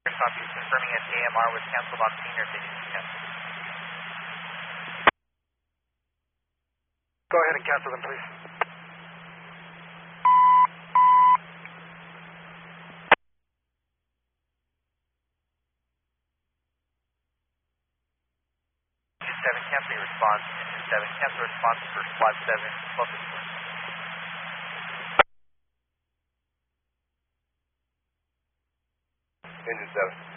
Southeast confirming if AMR was canceled on scene or did you cancel? Go ahead and cancel them, please. Seven cancel response. Seven cancel response for squad 7. Focus. Engine 7.